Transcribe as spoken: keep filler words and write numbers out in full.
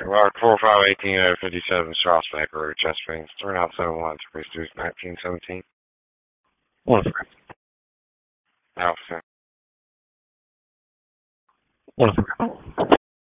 Rock four five eighteen oh fifty seven Strasbeck Road, Chest Springs. Turn out seven one three two nineteen seventeen. One. Alpha. One.